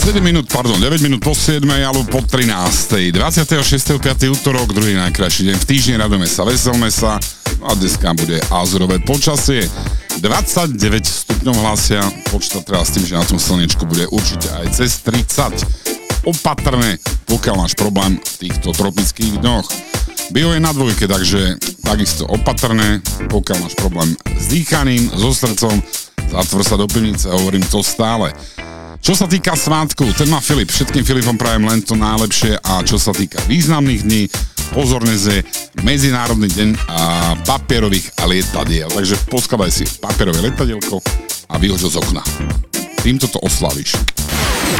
9 minút po 7 alebo po 13. 26.5. útorok, druhý najkrajší deň v týždni, radujeme sa, veselme sa. No a dneska bude azurové počasie. 29 stupňov hlasia, počítať treba s tým, že na tom slnečku bude určite aj cez 30. Opatrné, pokiaľ máš problém v týchto tropických dňoch. Bio je na dvojke, takže takisto opatrné, pokiaľ máš problém s dýchaním, so srdcom, zatvor sa do pivnice, hovorím to stále. Čo sa týka svátku, ten má Filip. Všetkým Filipom prajem len to najlepšie a čo sa týka významných dní, pozorne je Medzinárodný deň papierových lietadiel. Takže poskladaj si papierové lietadielko a vyhoď ho z okna. Týmto to oslavíš.